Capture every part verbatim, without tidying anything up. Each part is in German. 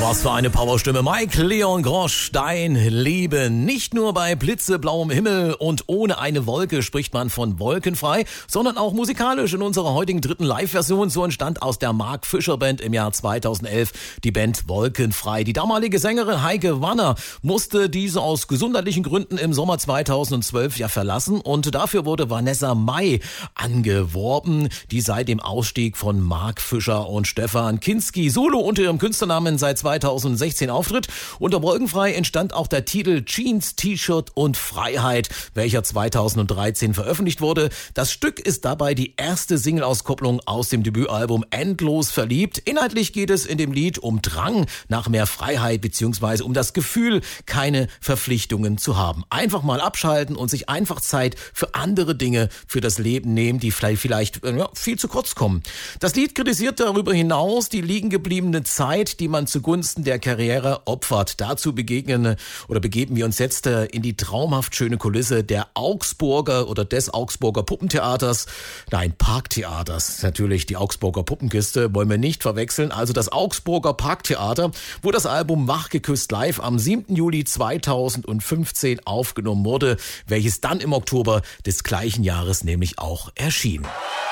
Was für eine Powerstimme. Mike Leon Grosch, dein Leben. Nicht nur bei blitzeblauem Himmel und ohne eine Wolke spricht man von wolkenfrei, sondern auch musikalisch in unserer heutigen dritten Live-Version. So entstand aus der Mark Fischer Band im Jahr zweitausendelf die Band Wolkenfrei. Die damalige Sängerin Heike Wanner musste diese aus gesundheitlichen Gründen im Sommer zweitausendzwölf ja verlassen und dafür wurde Vanessa Mai angeworben, die seit dem Ausstieg von Mark Fischer und Stefan Kinski solo unter ihrem Künstlernamen seit zweitausendsechzehn auftritt. Unter Wolkenfrei entstand auch der Titel Jeans, T-Shirt und Freiheit, welcher zweitausenddreizehn veröffentlicht wurde. Das Stück ist dabei die erste Single-Auskopplung aus dem Debütalbum Endlos verliebt. Inhaltlich geht es in dem Lied um Drang nach mehr Freiheit bzw. um das Gefühl, keine Verpflichtungen zu haben. Einfach mal abschalten und sich einfach Zeit für andere Dinge, für das Leben nehmen, die vielleicht, vielleicht ja, viel zu kurz kommen. Das Lied kritisiert darüber hinaus die liegen gebliebene Zeit, die man zugunsten der Karriere opfert. Dazu begegnen oder begeben wir uns jetzt in die traumhaft schöne Kulisse der Augsburger oder des Augsburger Puppentheaters. Nein, Parktheaters. Natürlich die Augsburger Puppenkiste wollen wir nicht verwechseln. Also das Augsburger Parktheater, wo das Album Wachgeküsst live am siebten Juli zweitausendfünfzehn aufgenommen wurde, welches dann im Oktober des gleichen Jahres nämlich auch erschien.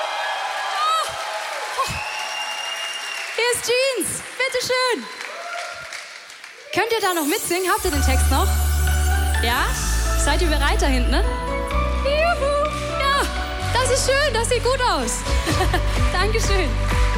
Hier ist Jeans, bitteschön. Könnt ihr da noch mitsingen? Habt ihr den Text noch? Ja? Seid ihr bereit da hinten, ne? Juhu! Ja, das ist schön, das sieht gut aus. Dankeschön.